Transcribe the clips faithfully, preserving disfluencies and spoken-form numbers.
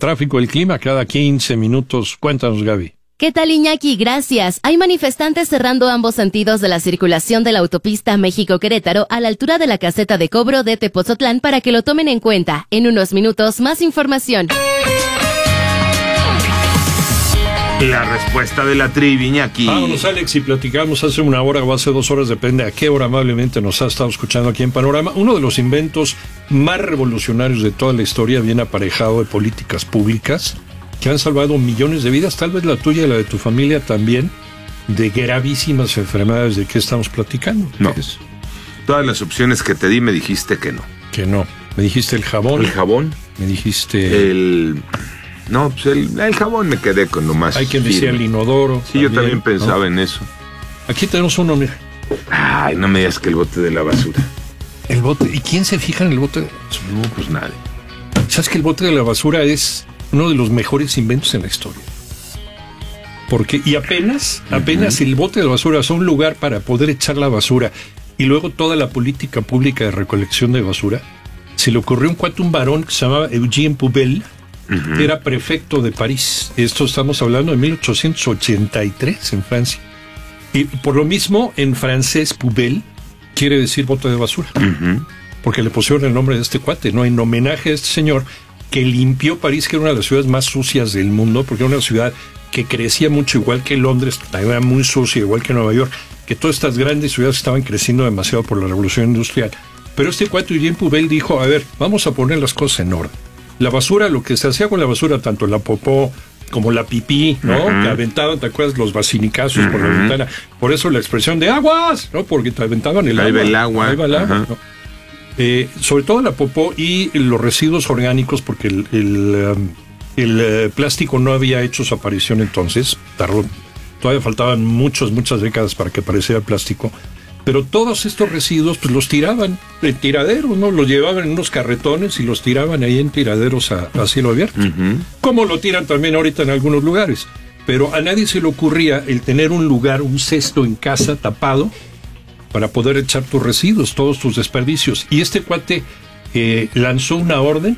tráfico, el clima cada quince minutos. Cuéntanos, Gaby. ¿Qué tal, Iñaki? Gracias. Hay manifestantes cerrando ambos sentidos de la circulación de la autopista México-Querétaro a la altura de la caseta de cobro de Tepoztlán para que lo tomen en cuenta. En unos minutos, más información. La respuesta de la trivia, Iñaki. Vámonos, Alex, y platicamos hace una hora o hace dos horas, depende a qué hora amablemente nos ha estado escuchando aquí en Panorama. Uno de los inventos más revolucionarios de toda la historia viene aparejado de políticas públicas que han salvado millones de vidas, tal vez la tuya y la de tu familia también, de gravísimas enfermedades. ¿De qué estamos platicando? No. Todas las opciones que te di me dijiste que no. Que no. Me dijiste el jabón. El jabón. Me dijiste... El... No, pues el, el jabón me quedé con lo más. Hay quien decía el inodoro. Sí, también, yo también pensaba, ¿no?, en eso. Aquí tenemos uno, mira. Ay, no me digas que el bote de la basura. El bote. ¿Y quién se fija en el bote de la basura? No, pues nadie. ¿Sabes que el bote de la basura es uno de los mejores inventos en la historia? Porque, y apenas, apenas uh-huh. el bote de la basura es un lugar para poder echar la basura, y luego toda la política pública de recolección de basura, se le ocurrió un cuate, un varón que se llamaba Eugène Poubelle. Uh-huh. Era prefecto de París. Esto estamos hablando de mil ochocientos ochenta y tres en Francia. Y por lo mismo, en francés, poubelle quiere decir bote de basura. Uh-huh. Porque le pusieron el nombre de este cuate, ¿no? En homenaje a este señor que limpió París, que era una de las ciudades más sucias del mundo, porque era una ciudad que crecía mucho, igual que Londres, era muy sucia, igual que Nueva York, que todas estas grandes ciudades estaban creciendo demasiado por la revolución industrial. Pero este cuate, Eugène Poubelle, dijo, a ver, vamos a poner las cosas en orden. La basura, lo que se hacía con la basura, tanto la popó como la pipí, ¿no? Uh-huh. Que aventaban, ¿te acuerdas? Los basinicazos uh-huh. por la ventana. Por eso la expresión de aguas, ¿no? Porque te aventaban el Ahí agua. va el agua. Ahí va el agua, uh-huh. ¿no? Eh, sobre todo la popó y los residuos orgánicos, porque el, el, um, el uh, plástico no había hecho su aparición entonces. Tardó, todavía faltaban muchas, muchas décadas para que apareciera el plástico. Pero todos estos residuos pues los tiraban en tiraderos, ¿no? Los llevaban en unos carretones y los tiraban ahí en tiraderos a, a cielo abierto. Uh-huh. Como lo tiran también ahorita en algunos lugares. Pero a nadie se le ocurría el tener un lugar, un cesto en casa tapado para poder echar tus residuos, todos tus desperdicios. Y este cuate eh, lanzó una orden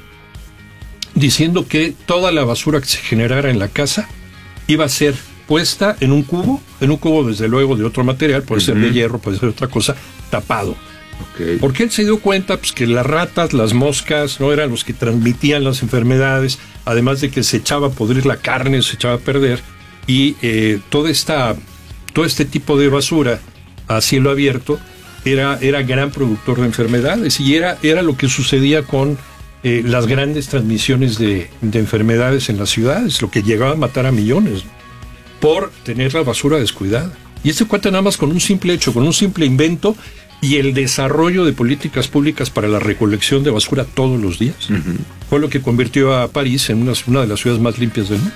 diciendo que toda la basura que se generara en la casa iba a ser puesta en un cubo, en un cubo desde luego de otro material, puede uh-huh. ser de hierro, puede ser otra cosa, tapado. Okay. Porque él se dio cuenta pues, que las ratas, las moscas, no eran los que transmitían las enfermedades, además de que se echaba a podrir la carne, se echaba a perder, y eh, toda esta, todo este tipo de basura a cielo abierto era, era gran productor de enfermedades, y era, era lo que sucedía con eh, las grandes transmisiones de, de enfermedades en las ciudades, lo que llegaba a matar a millones, ¿no?, por tener la basura descuidada. Y este cuate nada más con un simple hecho, con un simple invento y el desarrollo de políticas públicas para la recolección de basura todos los días, uh-huh. fue lo que convirtió a París en una, una de las ciudades más limpias del mundo.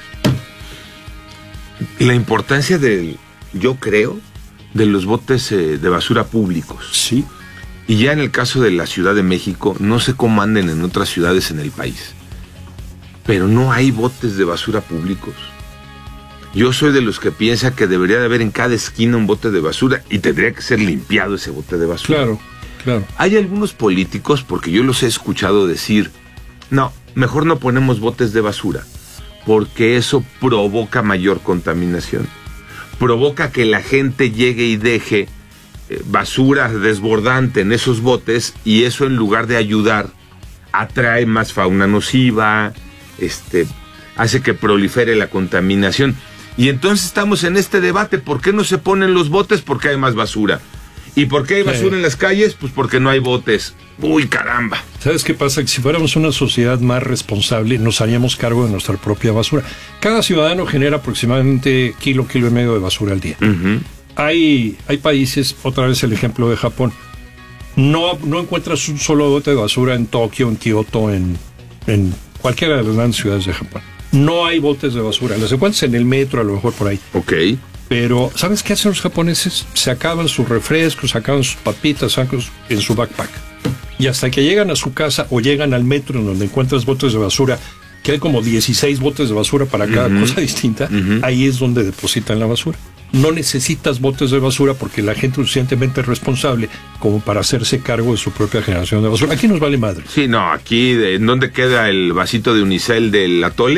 La importancia del, yo creo, de los botes eh, de basura públicos. Sí. Y ya en el caso de la Ciudad de México, no sé cómo anden en otras ciudades en el país, pero no hay botes de basura públicos. Yo soy de los que piensa que debería de haber en cada esquina un bote de basura y tendría que ser limpiado ese bote de basura. Claro, claro. Hay algunos políticos, porque yo los he escuchado decir, no, mejor no ponemos botes de basura, porque eso provoca mayor contaminación. Provoca que la gente llegue y deje eh, basura desbordante en esos botes, y eso, en lugar de ayudar, atrae más fauna nociva, este, hace que prolifere la contaminación. Y entonces estamos en este debate, ¿por qué no se ponen los botes? Porque hay más basura. ¿Y por qué hay basura sí. en las calles? Pues porque no hay botes. ¡Uy, caramba! ¿Sabes qué pasa? Que si fuéramos una sociedad más responsable, nos haríamos cargo de nuestra propia basura. Cada ciudadano genera aproximadamente kilo, kilo y medio de basura al día. Uh-huh. Hay, hay países, otra vez el ejemplo de Japón, no, no encuentras un solo bote de basura en Tokio, en Kioto, en, en cualquiera de las grandes ciudades de Japón. No hay botes de basura. Las encuentras en el metro, a lo mejor por ahí. Ok. Pero, ¿sabes qué hacen los japoneses? Se acaban sus refrescos, sacan sus papitas, sacan en su backpack. Y hasta que llegan a su casa o llegan al metro, en donde encuentras botes de basura, que hay como dieciséis botes de basura para cada uh-huh. cosa distinta, uh-huh. ahí es donde depositan la basura. No necesitas botes de basura porque la gente es suficientemente responsable como para hacerse cargo de su propia generación de basura. Aquí nos vale madre. Sí, no, aquí, ¿en dónde queda el vasito de unicel del atole?